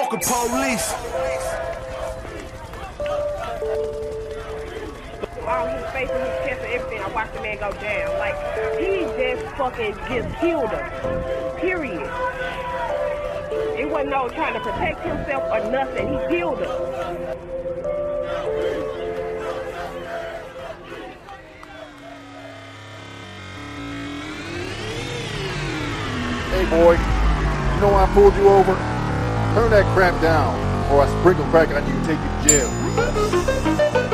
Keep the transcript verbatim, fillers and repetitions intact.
Fucking police. All his face and his chest and everything, I watched the man go down. Like, he just fucking just killed him. Period. It wasn't no trying to protect himself or nothing. He killed him. Hey boy, you know why I pulled you over? Turn that crap down, or I sprinkle crack on you and take you to jail.